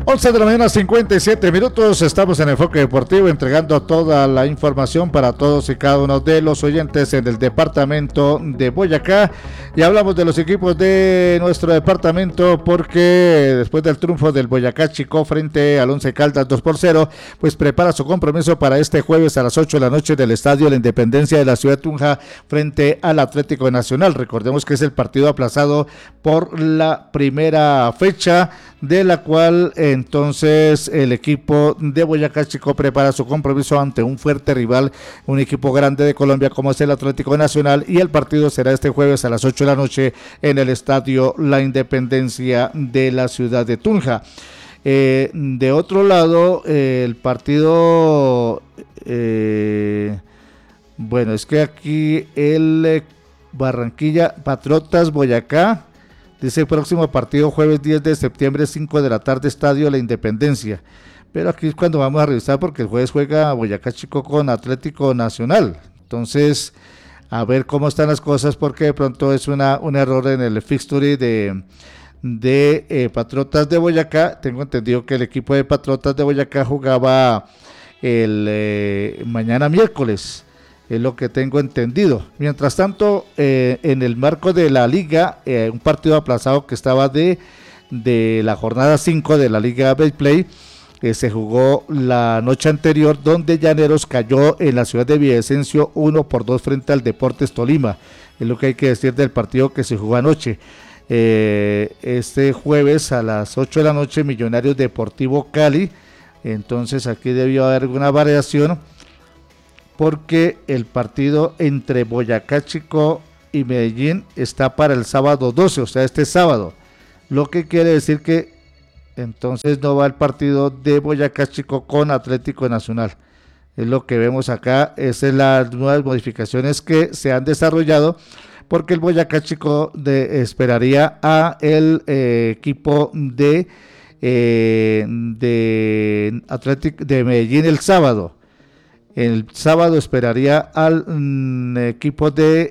11 de la mañana, 57 minutos. Estamos en Enfoque Deportivo entregando toda la información para todos y cada uno de los oyentes en el departamento de Boyacá. Y hablamos de los equipos de nuestro departamento porque después del triunfo del Boyacá Chicó frente al Once Caldas 2-0, pues prepara su compromiso para este jueves a las 8 de la noche del Estadio La Independencia de la ciudad de Tunja frente al Atlético Nacional. Recordemos que es el partido aplazado por la primera fecha, de la cual entonces el equipo de Boyacá Chicó prepara su compromiso ante un fuerte rival, un equipo grande de Colombia como es el Atlético Nacional, y el partido será este jueves a las 8 de la noche en el Estadio La Independencia de la ciudad de Tunja. De otro lado, el partido, bueno, es que aquí el Barranquilla Patriotas Boyacá, dice próximo partido jueves 10 de septiembre 5 de la tarde Estadio La Independencia, pero aquí es cuando vamos a revisar porque el jueves juega Boyacá Chicó con Atlético Nacional, entonces a ver cómo están las cosas porque de pronto es un error en el fixture de Patriotas de Boyacá. Tengo entendido que el equipo de Patriotas de Boyacá jugaba el mañana miércoles, es lo que tengo entendido. Mientras tanto, en el marco de la liga, un partido aplazado que estaba de la jornada 5 de la Liga Betplay, se jugó la noche anterior, donde Llaneros cayó en la ciudad de Villavicencio 1-2 frente al Deportes Tolima. Es lo que hay que decir del partido que se jugó anoche. Este jueves a las 8 de la noche, Millonarios Deportivo Cali. Entonces aquí debió haber alguna variación, porque el partido entre Boyacá Chicó y Medellín está para el sábado 12, o sea, este sábado, lo que quiere decir que entonces no va el partido de Boyacá Chicó con Atlético Nacional. Es lo que vemos acá, esas son las nuevas modificaciones que se han desarrollado, porque el Boyacá Chicó esperaría a el equipo de Atlético de Medellín el sábado. El sábado esperaría al equipo de...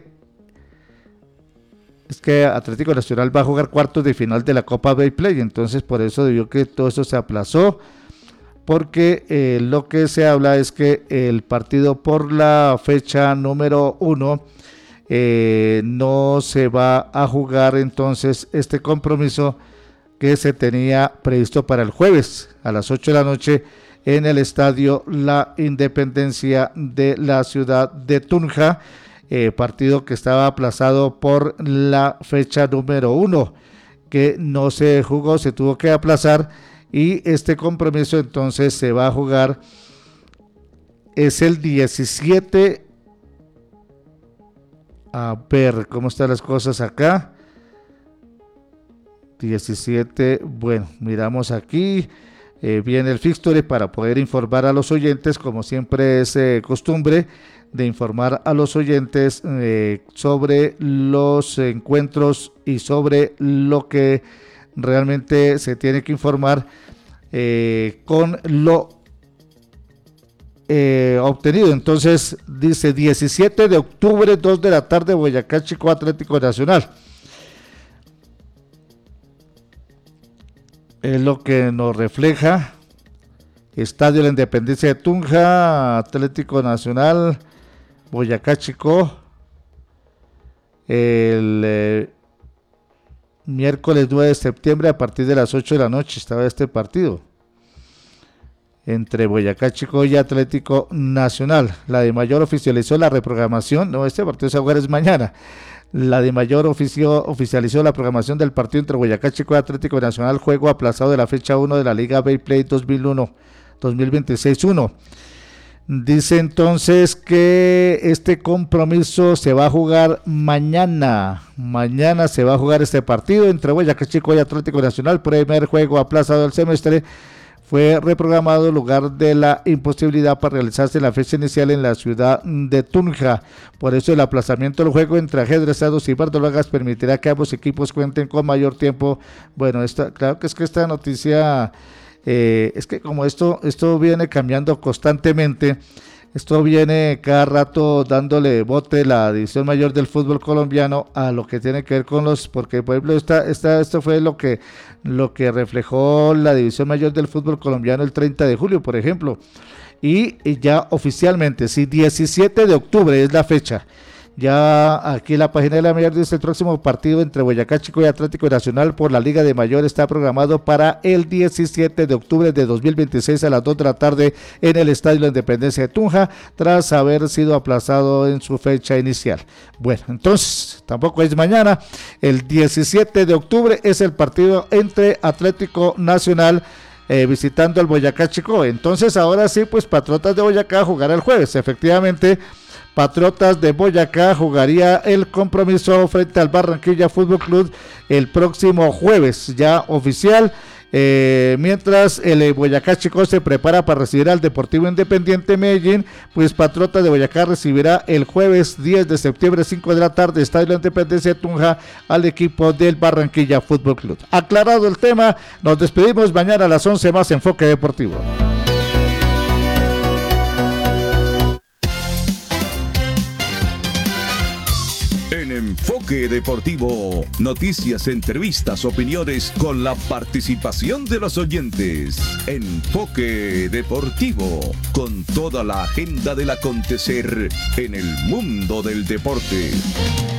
Es que Atlético Nacional va a jugar cuartos de final de la Copa Betplay, entonces por eso debió que todo eso se aplazó, porque lo que se habla es que el partido por la fecha número 1 no se va a jugar entonces este compromiso que se tenía previsto para el jueves a las 8 de la noche en el Estadio La Independencia de la ciudad de Tunja, partido que estaba aplazado por la fecha número 1, que no se jugó, se tuvo que aplazar, y este compromiso entonces se va a jugar, es el 17, a ver cómo están las cosas acá, 17, bueno, miramos aquí, viene el fixture para poder informar a los oyentes, como siempre es costumbre, de informar a los oyentes sobre los encuentros y sobre lo que realmente se tiene que informar con lo obtenido. Entonces dice 17 de octubre, 2 de la tarde, Boyacá Chicó Atlético Nacional. Es lo que nos refleja Estadio La Independencia de Tunja, Atlético Nacional, Boyacá Chicó, el miércoles 9 de septiembre a partir de las 8 de la noche estaba este partido entre Boyacá Chicó y Atlético Nacional. La de Mayor oficializó la reprogramación, no, este partido se va a jugar es mañana. La de Mayor oficializó la programación del partido entre Boyacá Chicó y Atlético Nacional, juego aplazado de la fecha 1 de la Liga Betplay 2026-1. Dice entonces que este compromiso se va a jugar mañana. Mañana se va a jugar este partido entre Boyacá Chicó y Atlético Nacional. Primer juego aplazado del semestre. Fue reprogramado en lugar de la imposibilidad para realizarse la fecha inicial en la ciudad de Tunja. Por eso el aplazamiento del juego entre Ajedrezados y Verdolagas permitirá que ambos equipos cuenten con mayor tiempo. Bueno, claro que es que esta noticia, es que como esto viene cambiando constantemente, Esto viene cada rato dándole bote la división mayor del fútbol colombiano a lo que tiene que ver con los, porque por ejemplo esto fue lo que reflejó la división mayor del fútbol colombiano el 30 de julio, por ejemplo, y ya oficialmente, si 17 de octubre es la fecha. Ya aquí en la página de la mayor dice: el próximo partido entre Boyacá Chico y Atlético Nacional por la Liga de Mayor está programado para el 17 de octubre de 2026 a las 2 de la tarde en el Estadio La Independencia de Tunja, tras haber sido aplazado en su fecha inicial. Bueno, entonces tampoco es mañana, el 17 de octubre es el partido entre Atlético Nacional visitando al Boyacá Chico. Entonces ahora sí, pues Patriotas de Boyacá jugará el jueves, efectivamente. Patriotas de Boyacá jugaría el compromiso frente al Barranquilla Fútbol Club el próximo jueves, ya oficial, mientras el Boyacá Chico se prepara para recibir al Deportivo Independiente Medellín. Pues Patriotas de Boyacá recibirá el jueves 10 de septiembre, 5 de la tarde, Estadio La Independencia de Tunja, al equipo del Barranquilla Fútbol Club. Aclarado el tema, nos despedimos. Mañana a las 11 más Enfoque Deportivo. En Enfoque Deportivo, noticias, entrevistas, opiniones con la participación de los oyentes. Enfoque Deportivo, con toda la agenda del acontecer en el mundo del deporte.